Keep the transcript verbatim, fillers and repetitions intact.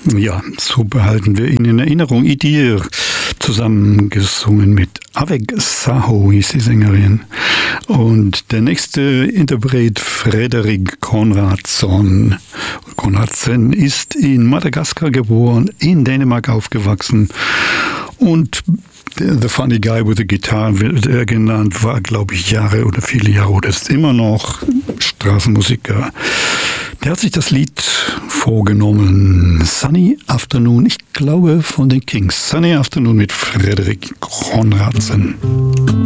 Ja, so behalten wir ihn in Erinnerung. Idir, zusammengesungen mit Avec Saho, hieß die Sängerin. Und der nächste Interpret, Frederik Konradsson. Konradsen ist in Madagaskar geboren, in Dänemark aufgewachsen und The Funny Guy with the Guitar wird er genannt, war, glaube ich, Jahre oder viele Jahre oder ist immer noch Straßenmusiker. Der hat sich das Lied vorgenommen, Sunny Afternoon, ich glaube von den Kings. Sunny Afternoon mit Frederik Konradsen.